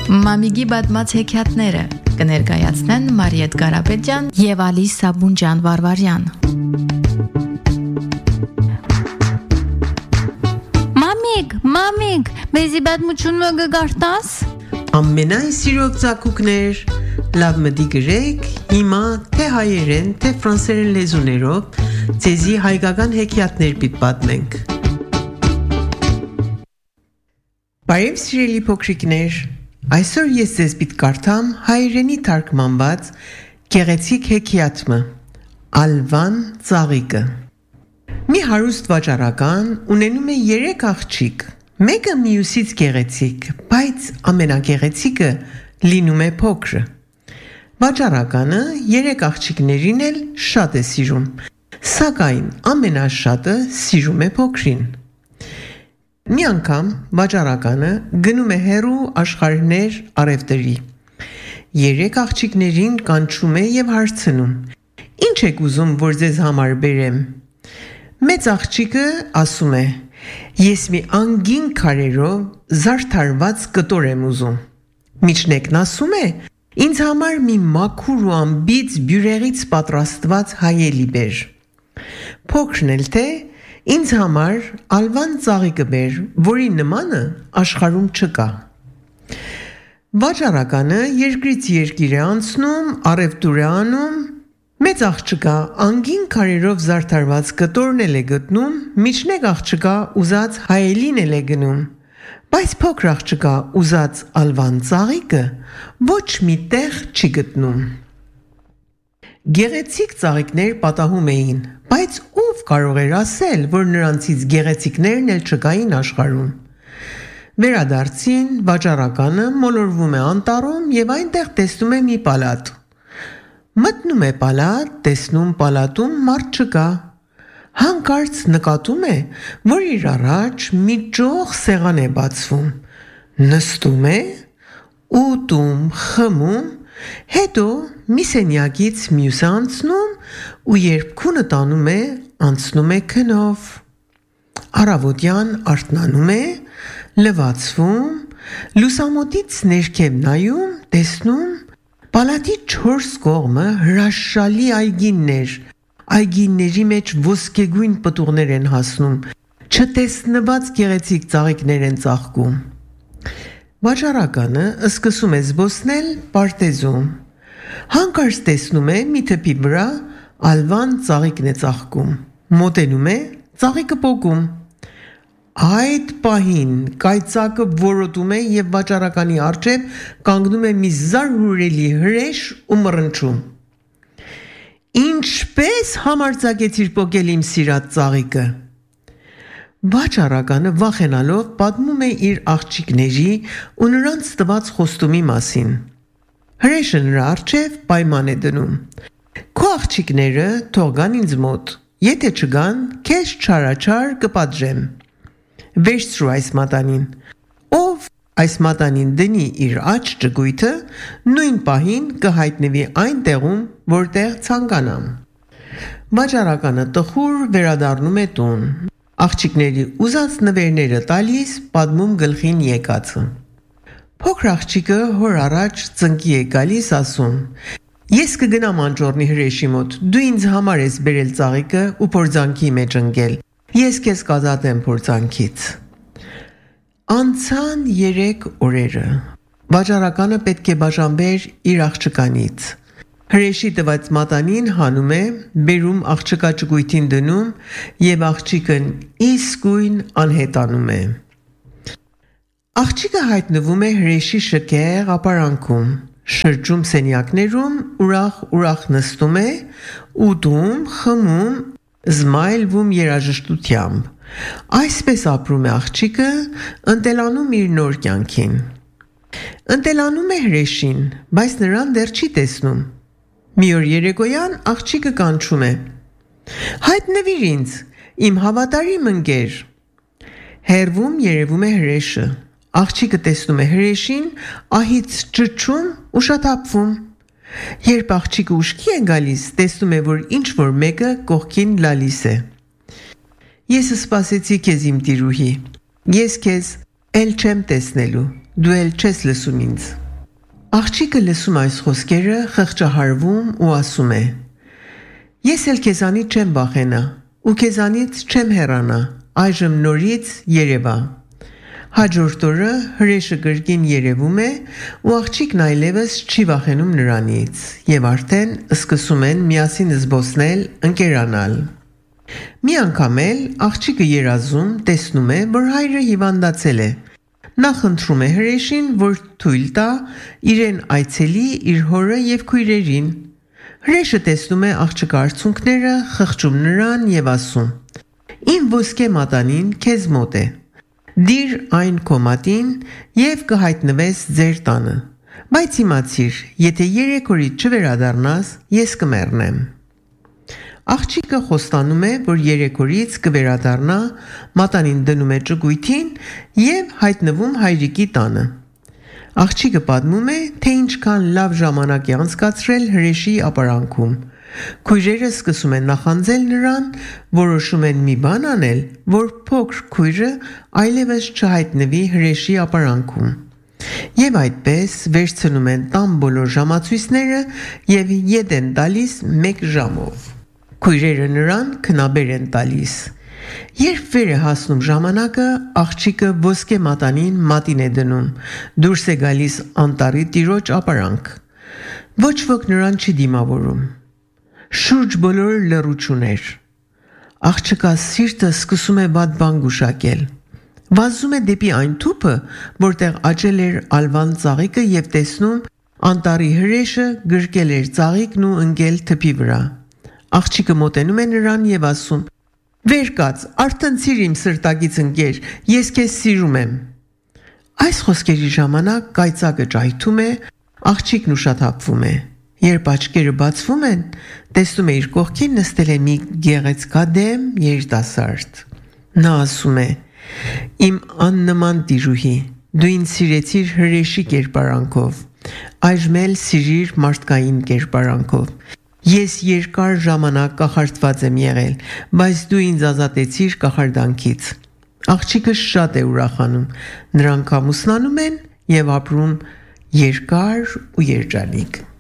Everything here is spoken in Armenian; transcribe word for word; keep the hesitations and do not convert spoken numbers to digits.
Մամիգի բադմած հեքիաթները կներկայացնեն Մարիետ Կարապետյան եւ Ալի Սաբունջան Վարվարյան։ Մամիկ, մամիկ, մեզի բադմությունը գարտաս։ Ամենայն սիրող ծակուկներ, լավ մտի գրեք, հիմա թե հայերեն, թե ֆրանսերեն լեզուներով ձեզի հայկական հեքիաթներ պիտի պատմենք։ Բարև սիրելի փոքրիկներ, այսօր ես ձեզ պիտի կարդամ հայերենի թարգմանված գեղեցիկ հեքիաթը Ալվան ծաղիկը։ Մի հարուստ վաճառական ունենում է երեք աղջիկ, մեկը մյուսից գեղեցիկ, բայց ամենագեղեցիկը լինում է փոքրը։ Վաճառականը երեք աղջիկներին էլ շատ է սիրում, սակայն ամենաշատը սիրում է փոքրին։ Մի անգամ վաճառականը գնում է հեռու աշխարհներ առևտրի։ Երեք աղջիկներին կանչում է եւ հարցնում. «Ինչ եք ուզում, որ ձեզ համար բերեմ»։ Մեծ աղջիկը ասում է. «Ես մի անգին քարերով զարդարված կտոր եմ ուզում»։ Միջնեկն ասում է. «Ինձ համար մի մաքուր ու անբիծ բյուրեղից պատրաստված հայելի բեր»։ Փոքրն էլ թե «Ինձ համար ալվան ծաղիկը բեր, որի նմանը աշխարհում չկա»։ Վաճառականը երկրից երկիր է անցնում, առևտուր է անում, մեծ աղջկա անգին քարերով զարդարված կտորն էլ է գտնում, միջնեկ աղջկա ուզած հայելին էլ է գնում, բայց փոքր աղջկա ուզած ալվան ծաղիկը ոչ մի տեղ չի գտնում։ Գեղեցիկ ծաղիկներ պատահում էին, բայց ով կարող էր ասել, որ նրանցից գեղեցիկներն էլ չկային աշխարհում։ Վերադարձին վաճառականը մոլորվում է անտառում եւ այնտեղ տեսնում է մի պալատ։ Մտնում է պալատ, տեսնում պալատում մարդ չկա։ Հանկարծ նկատում է, որ իր առաջ մի ճոխ սեղան է բացվում։ Նստում է, ուտում, խմում, հետո մի սենյակից մյուսը անցնում ու երբ քունը տանում է, անցնում է քնով։ Առավոտյան արթնանում է, լվացվում, լուսամուտից ներքև նայում, տեսնում պալատի չորս կողմը հրաշալի այգիներ, այգիների մեջ ոսկեգույն պտուղներ են հասնում, չտեսնված գեղեցիկ ծաղիկներ են ծաղկում։ Վաճառականը սկսում է զբոսնել պարտեզում։ Հանկարծ տեսնում է մի թփի վրա ալվան ծաղիկն է ծաղկում։ Մոտենում է, ծաղիկը պոկում։ Այդ պահին կայծակը որոտում է եւ վաճառականի առջեւ կանգնում է մի զարհուրելի հրեշ ու մռնչում. «Ինչպես համարձակեցիր պոկել իմ սիրած ծաղիկը»։ Վաճառականը վախենալով պատմում է իր աղջիկների ու նրանց տված խոստումի մասին։ Հրեշը նրա առջև պայման է դնում. «Քո աղջիկները թող գան ինձ մոտ, եթե չգան, քեզ չարաչար կպատժեմ»։ Վերցրու այս մատանին։ Ով այս մատանին դնի իր աջ ճկույթը, նույն պահին կհայտնվի այն տեղում, որտեղ ցանկանամ։ Վաճառականը տխուր վերադառնում է տուն։ Աղջիկների ուզած նվերները տալիս, պատմում գլխին եկածը։ Փոքր աղջիկը հոր առաջ ծնկի է գալիս, ասում. «Ես կգնամ անճոռնի հրեշի մոտ, դու ինձ համար ես բերել ծաղիկը ու փորձանքի մեջ ընկել, ես քեզ կազատեմ փորձանքից»։ Անցան երեք օրերը։ Վաճառականը պետք է բաժանվեր իր աղջկանից։ Հրեշի տված մատանին հանում է, բերում աղջկա ճկույթին դնում եւ աղջիկն իսկույն անհետանում է։ Աղջիկը հայտնվում է հրեշի շքեղ ապարանքում, շրջում սենյակներում, ուրախ-ուրախ նստում է, ուտում, խմում, զմայլվում երաժշտությամբ։ Այսպես ապրում է աղջիկը, ընտելանում իր նոր կյանքին։ Ընտելանում է հրեշին, բայց նրան դեռ չի տեսնում։ Մի օր երեկոյան աղջիկը կանչում է. «Հայտնվիր ինձ, իմ հավատարիմ ընկեր»։ Հեռվում երևում է հրեշը։ Աղջիկը տեսնում է հրեշին, ահից ճչում ու շատապվում։ Երբ աղջիկը ուշքի է գալիս, տեսնում է, որ ինչ-որ մեկը կողքին լալիս է։ «Ես սպասեցի քեզ իմ տիրուհի, ես քեզ էլ չեմ տեսնելու, դու էլ չես լսում ինձ։ Աղջիկը լսում այս խոսքերը, խղճահարվում ու ասում է. Ես էլ քեզանից չեմ վախենա ու քեզանից չեմ հեռանա, այժմ նորից երևա։ Հաջորդ օրը հրեշը կրկին երևում է ու աղջիկն այլևս չի վախենում նրանից եւ արդեն սկսում են միասին զբոսնել, ընկերանալ։ Մի անգամ էլ աղջիկը երազում տեսնում է, որ հայրը հիվանդացել է։ Նա խնդրում է հրեշին, որ թույլ տա իրեն այցելի իր հորը եւ քույրերին։ Հրեշը տեսնում է աղջկա արցունքները, խղճում նրան եւ ասում. Իմ ոսկե մատանին քեզ մոտ է։ Դիր այն քո մատին եւ կհայտնվես ձեր տանը։ Բայց իմացիր, եթե երեք օրից չվերադառնաս, ես կմեռնեմ։ Աղջիկը խոստանում է, որ երեք օրից կվերադառնա, մատանին դնում է ճկույթին եւ հայտնվում հայրիկի տանը։ Աղջիկը պատմում է, թե ինչքան լավ ժամանակ է անցկացրել հրեշի ապարանքում։ Քույրերը սկսում են նախանձել նրան, որոշում են մի բան անել, որ փոքր քույրը այլևս չհայտնվի հրեշի ապարանքում։ Եվ այդպես վերցնում են տան բոլոր ժամացույցները եւ ետ են տալիս մեկ ժամով։ Քույրերը նրան քնաբեր են տալիս։ Երբ վեր է հասնում ժամանակը, աղջիկը ոսկե մատանին մատին է դնում, դուրս է գալիս անտառի տիրոջ ապարանք։ Ոչ ոք նրան չի դիմավորում։ Շուրջ բոլորը լռություն էր։ Աղջկա սիրտը սկսում է վատ բան գուշակել։ Վազում է դեպի այն թուփը, որտեղ աճել էր ալվան ծաղիկը եւ տեսնում անտառի հրեշը գրկել էր ծաղիկն ու ընկել թփի վրա։ Աղջիկը մոտենում է նրան եւ ասում. Վեր կաց, արթնցիր իմ սրտակից ընկեր, ես քեզ սիրում եմ։ Այս խոսքերի ժամանակ կայծակը ճայթում է, աղջիկն ուշաթափվում է։ Երբ աչքերը բացվում են, տեսնում է իր կողքին նստել է մի գեղեցկադեմ երիտասարդ։ Նա ասում է. Իմ աննման տիրուհի, դու ինձ սիրեցիր հրեշի կերպարանքով, այժմ էլ սիրիր մարդկային կերպարանքով։ Ես երկար ժամանակ կախարդված եմ եղել, բայց դու ինձ ազատեցիր կախարդանքից։ Աղջիկը շատ է ուրախանում, նրանք ամուսնանում են եւ ապրում երկար ու երջանիկ։